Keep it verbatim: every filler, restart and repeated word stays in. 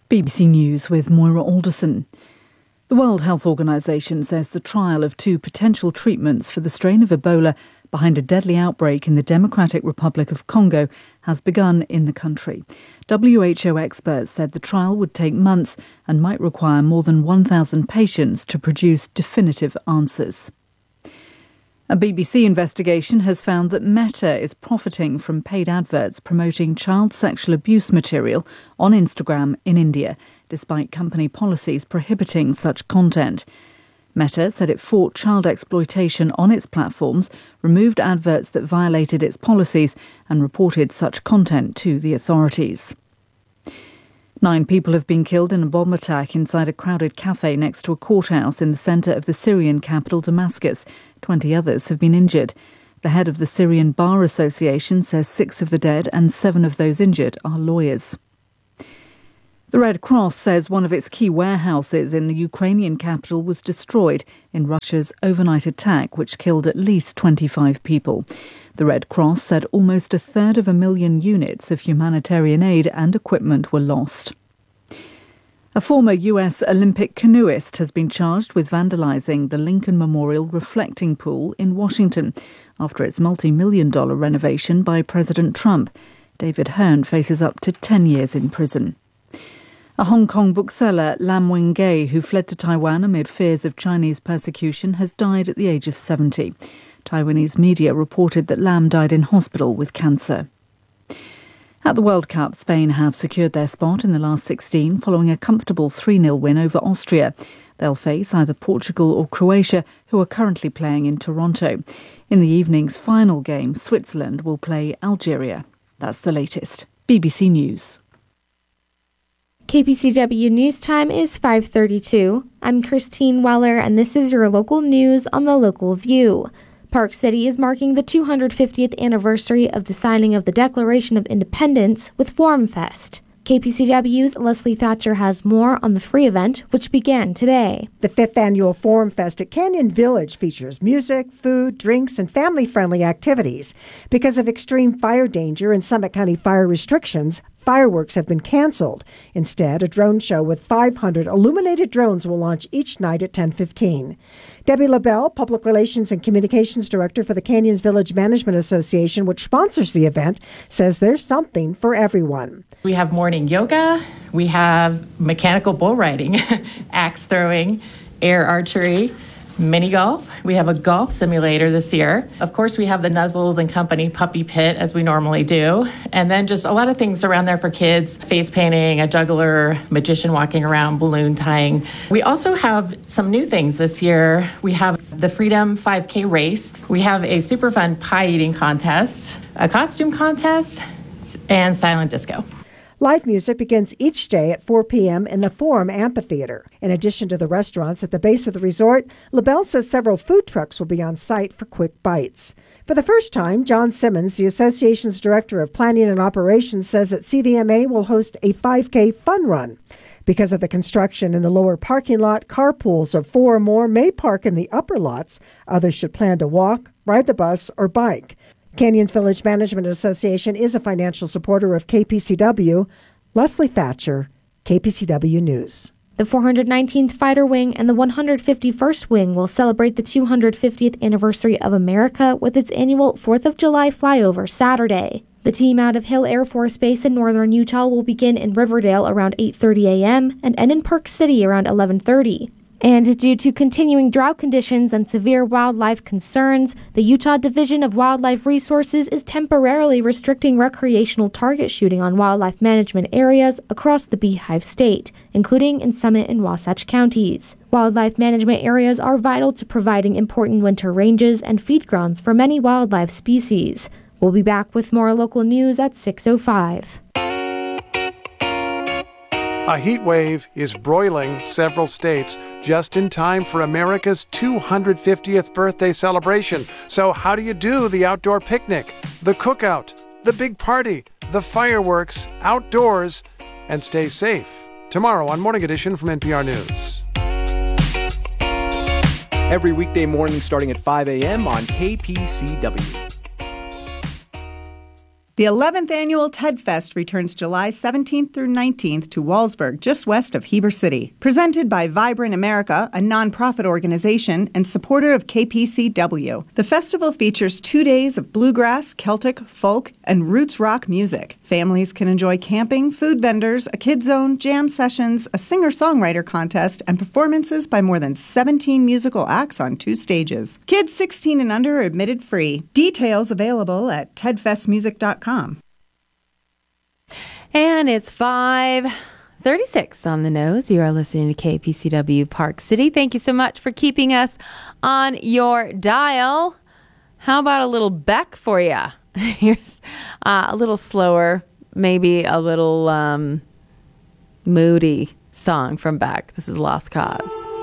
B B C News with Moira Alderson. The World Health Organization says the trial of two potential treatments for the strain of Ebola behind a deadly outbreak in the Democratic Republic of Congo has begun in the country. W H O experts said the trial would take months and might require more than one thousand patients to produce definitive answers. A B B C investigation has found that Meta is profiting from paid adverts promoting child sexual abuse material on Instagram in India, despite company policies prohibiting such content. Meta said it fought child exploitation on its platforms, removed adverts that violated its policies, and reported such content to the authorities. Nine people have been killed in a bomb attack inside a crowded cafe next to a courthouse in the centre of the Syrian capital, Damascus. Twenty others have been injured. The head of the Syrian Bar Association says six of the dead and seven of those injured are lawyers. The Red Cross says one of its key warehouses in the Ukrainian capital was destroyed in Russia's overnight attack, which killed at least twenty-five people. The Red Cross said almost a third of a million units of humanitarian aid and equipment were lost. A former U S Olympic canoeist has been charged with vandalising the Lincoln Memorial reflecting pool in Washington after its multi-million dollar renovation by President Trump. David Hearn faces up to ten years in prison. A Hong Kong bookseller, Lam Wing-gay, who fled to Taiwan amid fears of Chinese persecution, has died at the age of seventy. Taiwanese media reported that Lam died in hospital with cancer. At the World Cup, Spain have secured their spot in the last sixteen following a comfortable three nil win over Austria. They'll face either Portugal or Croatia, who are currently playing in Toronto. In the evening's final game, Switzerland will play Algeria. That's the latest. B B C News. K P C W News Time is five thirty-two. I'm Christine Weller, and this is your local news on the Local View. Park City is marking the two hundred fiftieth anniversary of the signing of the Declaration of Independence with Forum Fest. K P C W's Leslie Thatcher has more on the free event, which began today. The fifth annual Forum Fest at Canyon Village features music, food, drinks, and family-friendly activities. Because of extreme fire danger and Summit County fire restrictions, fireworks have been canceled. Instead, a drone show with five hundred illuminated drones will launch each night at ten fifteen. Debbie LaBelle, Public Relations and Communications Director for the Canyons Village Management Association, which sponsors the event, says there's something for everyone. We have morning yoga, we have mechanical bull riding, axe throwing, air archery, mini golf. We have a golf simulator this year. Of course, we have the Nuzzles and Company puppy pit, as we normally do. And then just a lot of things around there for kids, face painting, a juggler, magician walking around, balloon tying. We also have some new things this year. We have the Freedom five K race. We have a super fun pie eating contest, a costume contest, and silent disco. Live music begins each day at four p.m. in the Forum Amphitheater. In addition to the restaurants at the base of the resort, LaBelle says several food trucks will be on site for quick bites. For the first time, John Simmons, the association's director of planning and operations, says that C V M A will host a five K fun run. Because of the construction in the lower parking lot, carpools of four or more may park in the upper lots. Others should plan to walk, ride the bus, or bike. Canyons Village Management Association is a financial supporter of K P C W. Leslie Thatcher, K P C W News. The four hundred nineteenth Fighter Wing and the one hundred fifty-first Wing will celebrate the two hundred fiftieth anniversary of America with its annual fourth of July flyover Saturday. The team out of Hill Air Force Base in northern Utah will begin in Riverdale around eight thirty a.m. and end in Park City around eleven thirty. And due to continuing drought conditions and severe wildlife concerns, the Utah Division of Wildlife Resources is temporarily restricting recreational target shooting on wildlife management areas across the Beehive State, including in Summit and Wasatch counties. Wildlife management areas are vital to providing important winter ranges and feed grounds for many wildlife species. We'll be back with more local news at six oh five. A heat wave is broiling several states just in time for America's two hundred fiftieth birthday celebration. So how do you do the outdoor picnic, the cookout, the big party, the fireworks, outdoors, and stay safe? Tomorrow on Morning Edition from N P R News. Every weekday morning starting at five a.m. on K P C W. The eleventh annual TED Fest returns July seventeenth through nineteenth to Wallsburg, just west of Heber City. Presented by Vibrant America, a nonprofit organization and supporter of K P C W. The festival features two days of bluegrass, Celtic, folk, and roots rock music. Families can enjoy camping, food vendors, a kid zone, jam sessions, a singer-songwriter contest, and performances by more than seventeen musical acts on two stages. Kids sixteen and under are admitted free. Details available at ted fest music dot com. And it's five thirty-six on the nose. You are listening to K P C W Park City. Thank you so much for keeping us on your dial. How about a little Beck for you? Here's uh, a little slower, maybe a little um, moody song from Beck. This is Lost Cause.